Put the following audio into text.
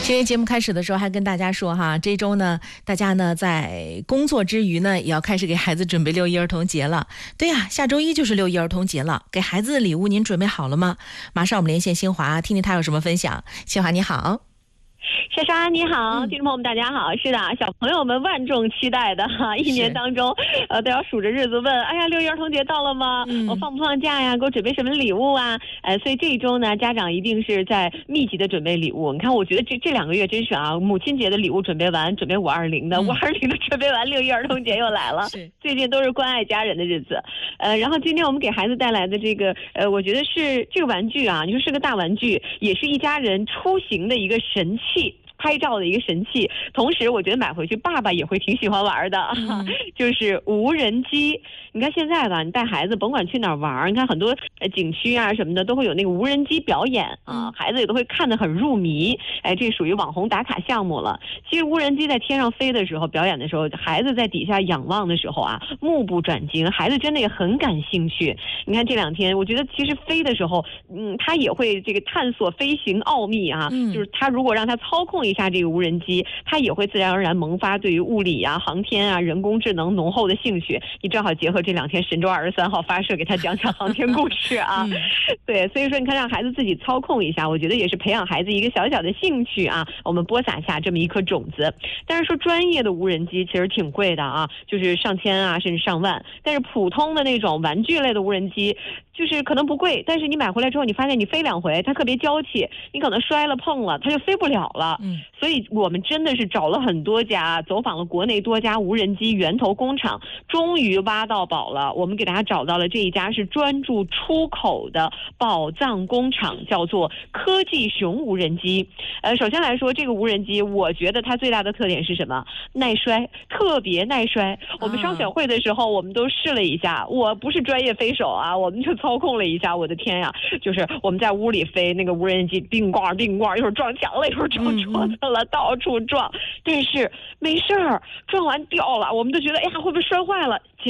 今天节目开始的时候还跟大家说哈，这周呢，大家呢在工作之余呢，也要开始给孩子准备六一儿童节了。对呀，下周一就是六一儿童节了，给孩子的礼物您准备好了吗？马上我们连线新华，听听他有什么分享。新华你好。 莎莎你好，听众朋友们大家好。是的，小朋友们万众期待的哈，一年当中都要数着日子问，哎呀，六一儿童节到了吗？我放不放假呀？给我准备什么礼物啊？所以这一周呢，家长一定是在密集的准备礼物。你看，我觉得这2个月真是啊，母亲节的礼物准备完，准备520的，520的准备完，六一儿童节又来了。最近都是关爱家人的日子。然后今天我们给孩子带来的这个我觉得是这个玩具啊，你说是个大玩具，也是一家人出行的一个神器。拍照的一个神器，同时我觉得买回去爸爸也会挺喜欢玩的，就是无人机。你看现在吧，你带孩子甭管去哪儿玩，你看很多景区啊什么的都会有那个无人机表演啊，孩子也都会看得很入迷。这属于网红打卡项目了。其实无人机在天上飞的时候，表演的时候，孩子在底下仰望的时候啊，目不转睛，孩子真的也很感兴趣。你看这2天，我觉得其实飞的时候，他也会这个探索飞行奥秘啊，就是他如果让他操控一下这个无人机，他也会自然而然萌发对于物理啊、航天啊、人工智能浓厚的兴趣。你正好结合这2天神舟23号发射，给他讲讲航天故事啊。对，所以说你看让孩子自己操控一下，我觉得也是培养孩子一个小小的兴趣啊。我们播撒下这么一颗种子。但是说专业的无人机其实挺贵的啊，就是上千啊，甚至上万。但是普通的那种玩具类的无人机，就是可能不贵，但是你买回来之后，你发现你飞2回，它特别娇气，你可能摔了碰了，它就飞不了了。所以我们真的是找了很多家，走访了国内多家无人机源头工厂，终于挖到宝了。我们给大家找到了这一家是专注出口的宝藏工厂，叫做科技熊无人机。首先来说，这个无人机我觉得它最大的特点是什么？耐摔，特别耐摔。我们商选会的时候，我们都试了一下，我不是专业飞手啊，我们就操控了一下，我的天呀，就是我们在屋里飞，那个无人机叮咣叮咣，一会儿撞墙了，一会儿撞桌子了，到处撞，但是没事儿，撞完掉了，我们都觉得哎呀会不会摔坏了。